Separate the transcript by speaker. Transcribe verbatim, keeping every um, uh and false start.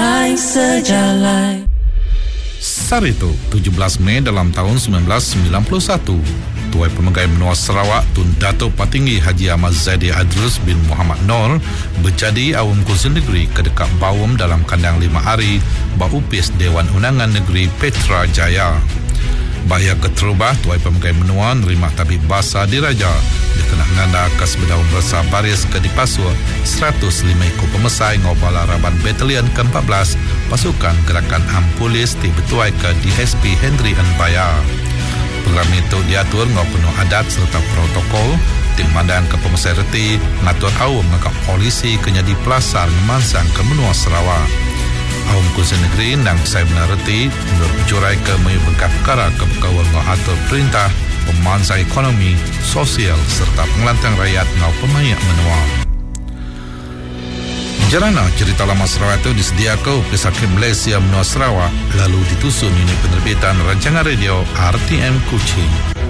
Speaker 1: Hai sejalan.
Speaker 2: Sarito, tujuh belas Mei dalam tahun sembilan belas sembilan puluh satu, Tuai Pemegai Menua Sarawak Tun Dato' Patinggi Haji Ahmad Zaidi Adrus bin Muhammad Nor berjadi awam kursi negeri ke dekat bawam dalam kandang lima hari Baupis Dewan Undangan Negeri Petra Jaya. Bahaya keterubah Tuai Pemegai Menua nerima tabib bahasa diraja dikena nganda kas berdaun bersa baris ke dipasua seratus lima ekor pemesai ngobala Raban Batalion ke empat belas pasukan gerakan Ampulis di Betuai ke D S P Henry Anbaya. Program itu diatur ngau penuh adat serta protokol tim mandan ke pemesai reti ngatur awam ngakak polisi kenyadi pelasar ngemansang ke Menua Sarawak. Awam kursi negeri nang saya benar reti menurut jurai ke mayu bengkak perkara ke berkawan ngau atur perintah pemansa ekonomi, sosial serta pengelantang rakyat ngau pemayak menua. Jarana cerita lama Sarawak itu disediakan oleh Hakim Malaysia Menua Sarawak lalu ditusun unit penerbitan rancangan radio R T M Kuching.